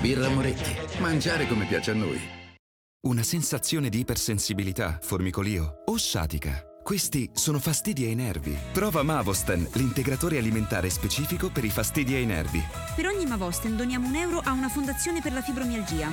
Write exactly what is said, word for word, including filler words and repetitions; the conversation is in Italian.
Birra Moretti. Mangiare come piace a noi. Una sensazione di ipersensibilità, formicolio o sciatica. Questi sono fastidi ai nervi. Prova Mavosten, l'integratore alimentare specifico per i fastidi ai nervi. Per ogni Mavosten doniamo un euro a una fondazione per la fibromialgia.